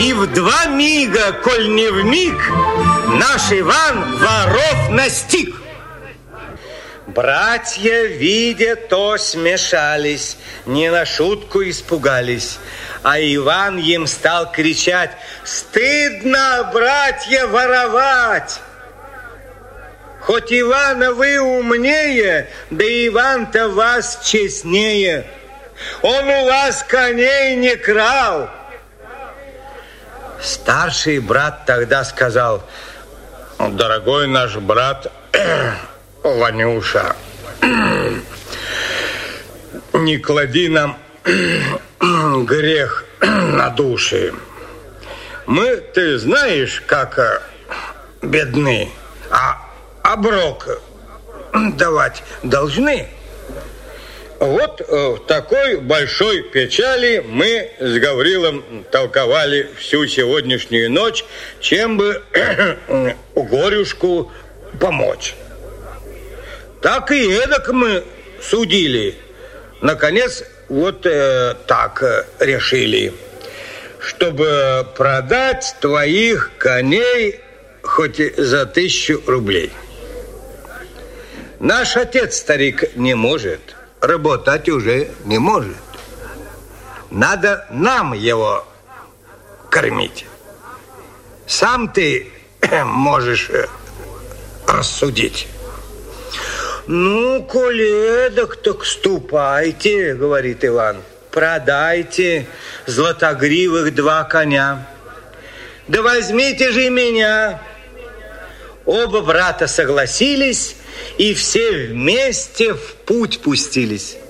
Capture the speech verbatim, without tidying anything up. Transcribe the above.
И в два мига, коль не в миг, наш Иван воров настиг. Братья, видя то, смешались, не на шутку испугались. А Иван им стал кричать: «Стыдно, братья, воровать! Хоть Ивана вы умнее, да Иван-то вас честнее. Он у вас коней не крал». Старший брат тогда сказал: «Дорогой наш брат Ванюша, не клади нам грех на души. Мы, ты знаешь, как бедны, а оброк давать должны. Вот в такой большой печали мы с Гаврилом толковали всю сегодняшнюю ночь, чем бы горюшку помочь. Так и эдак мы судили. Наконец, вот э, так решили, чтобы продать твоих коней хоть за тысячу рублей. Наш отец, старик, не может, работать уже не может. Надо нам его кормить. Сам ты можешь рассудить. Ну, коли эдак, так ступайте, говорит Иван. Продайте златогривых два коня. Да возьмите же меня. Оба брата согласились, и все вместе в путь пустились.